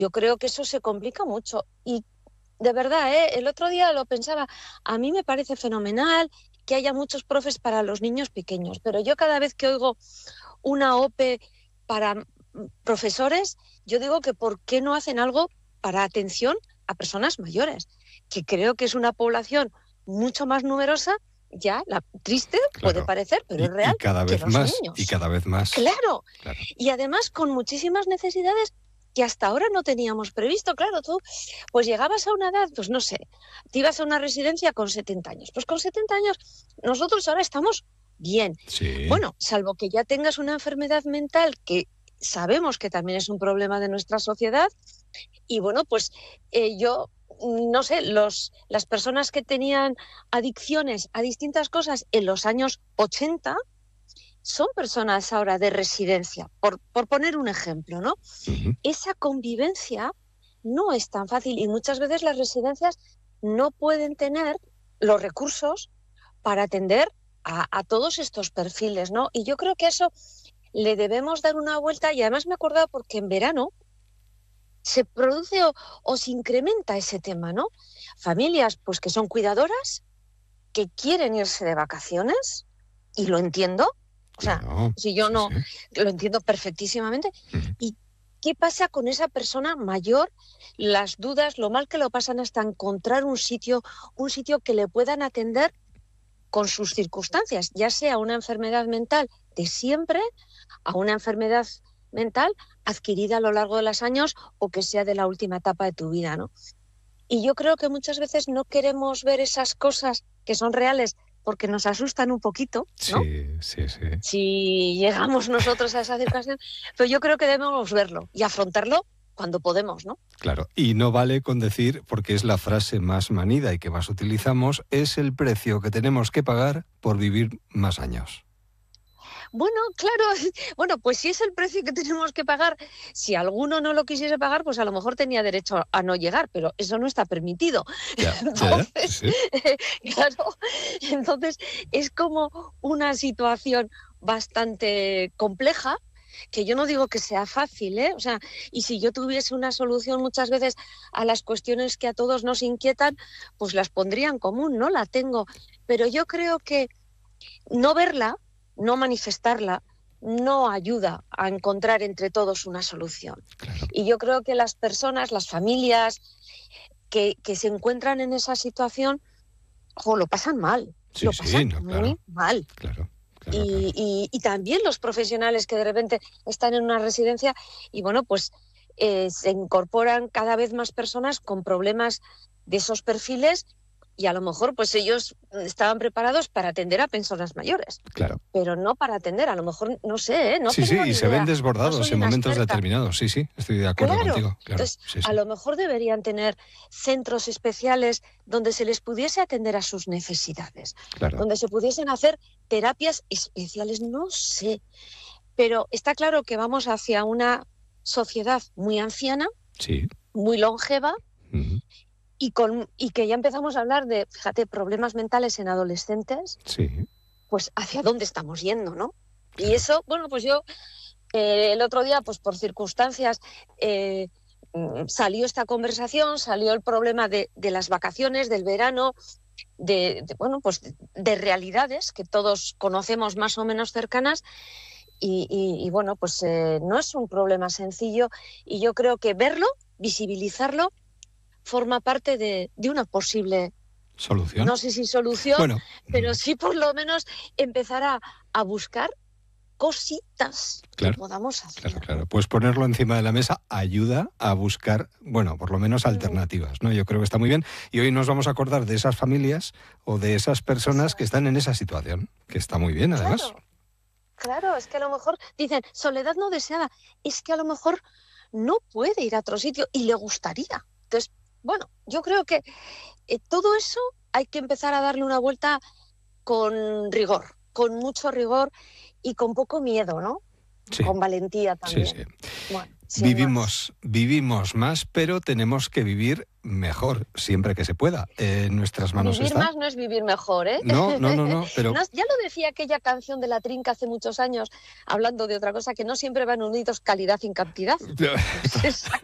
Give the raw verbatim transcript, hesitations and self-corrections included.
yo creo que eso se complica mucho. Y de verdad, ¿eh? El otro día lo pensaba, a mí me parece fenomenal que haya muchos profes para los niños pequeños, pero yo cada vez que oigo una O P E para profesores, yo digo que ¿por qué no hacen algo para atención a personas mayores? Que creo que es una población mucho más numerosa, ya, la triste Claro. puede parecer, pero y, es real, y cada que vez los más, niños. y cada vez más. Claro. Claro. Y además con muchísimas necesidades que hasta ahora no teníamos previsto. Claro, tú pues llegabas a una edad, pues no sé, te ibas a una residencia con setenta años. Pues con setenta años nosotros ahora estamos bien. Sí. Bueno, salvo que ya tengas una enfermedad mental que sabemos que también es un problema de nuestra sociedad. Y bueno, pues eh, yo, no sé, los, las personas que tenían adicciones a distintas cosas en los años ochenta son personas ahora de residencia, por, por poner un ejemplo, ¿no? Uh-huh. Esa convivencia no es tan fácil y muchas veces las residencias no pueden tener los recursos para atender a, a todos estos perfiles, ¿no? Y yo creo que eso le debemos dar una vuelta, y además me he acordado porque en verano se produce o, o se incrementa ese tema, ¿no? Familias pues que son cuidadoras, que quieren irse de vacaciones, y lo entiendo. O sea, Claro, si yo sí, no, sí. lo entiendo perfectísimamente. Uh-huh. ¿Y qué pasa con esa persona mayor? Las dudas, lo mal que lo pasan hasta encontrar un sitio, un sitio que le puedan atender con sus circunstancias, ya sea una enfermedad mental de siempre a una enfermedad mental adquirida a lo largo de los años o que sea de la última etapa de tu vida, ¿no? Y yo creo que muchas veces no queremos ver esas cosas que son reales porque nos asustan un poquito, ¿no? Sí, sí, sí. Si llegamos nosotros a esa circunstancia, pero yo creo que debemos verlo y afrontarlo cuando podemos, ¿no? Claro, y no vale con decir, porque es la frase más manida y que más utilizamos, es el precio que tenemos que pagar por vivir más años. Bueno, claro, bueno, pues si es el precio que tenemos que pagar, si alguno no lo quisiese pagar, pues a lo mejor tenía derecho a no llegar, pero eso no está permitido. Ya, Entonces, ya, sí, sí. claro, entonces es como una situación bastante compleja, que yo no digo que sea fácil, ¿eh? O sea, y si yo tuviese una solución muchas veces a las cuestiones que a todos nos inquietan, pues las pondría en común, no la tengo. Pero yo creo que no verla, no manifestarla, no ayuda a encontrar entre todos una solución. Claro. Y yo creo que las personas, las familias que, que se encuentran en esa situación, jo, lo pasan mal, Sí, lo sí, pasan no, muy claro. mal. Claro, claro, Y, claro. y, y también los profesionales que de repente están en una residencia y bueno, pues eh, se incorporan cada vez más personas con problemas de esos perfiles, y a lo mejor pues ellos estaban preparados para atender a personas mayores, Claro. pero no para atender, a lo mejor, no sé, ¿eh? No Sí, sí, tengo y ni se idea, ven no desbordados soy en una momentos experta. determinados. Sí, sí, estoy de acuerdo Claro, contigo. Claro, entonces sí, sí. a lo mejor deberían tener centros especiales donde se les pudiese atender a sus necesidades, Claro. donde se pudiesen hacer terapias especiales, no sé. Pero está claro que vamos hacia una sociedad muy anciana, Sí. muy longeva, Uh-huh. y, con, y que ya empezamos a hablar de, fíjate, problemas mentales en adolescentes, Sí. pues hacia dónde estamos yendo, ¿no? Claro. Y eso, bueno, pues yo eh, el otro día, pues por circunstancias, eh, salió esta conversación, salió el problema de, de las vacaciones, del verano, de, de bueno, pues de, de realidades que todos conocemos más o menos cercanas. Y, y, y bueno, pues eh, no es un problema sencillo, y yo creo que verlo, visibilizarlo, forma parte de, de una posible, ¿Solución? no sé si solución, Bueno, pero sí por lo menos empezar a, a buscar cositas claro, que podamos hacer. claro, claro. Pues ponerlo encima de la mesa ayuda a buscar, bueno, por lo menos alternativas, ¿no? Yo creo que está muy bien. Y hoy nos vamos a acordar de esas familias o de esas personas que están en esa situación, que está muy bien, además. Claro. Claro, es que a lo mejor dicen soledad no deseada, es que a lo mejor no puede ir a otro sitio y le gustaría. Entonces, bueno, yo creo que eh, todo eso hay que empezar a darle una vuelta con rigor, con mucho rigor y con poco miedo, ¿no? Sí. Con valentía también. Sí, sí. Bueno, sin vivimos, más. vivimos más, pero tenemos que vivir mejor, siempre que se pueda. Eh, en nuestras manos Vivir está. más no es vivir mejor, ¿eh? No, no, no, no, pero... No, ya lo decía aquella canción de La Trinca hace muchos años, hablando de otra cosa, que no siempre van unidos calidad y cantidad.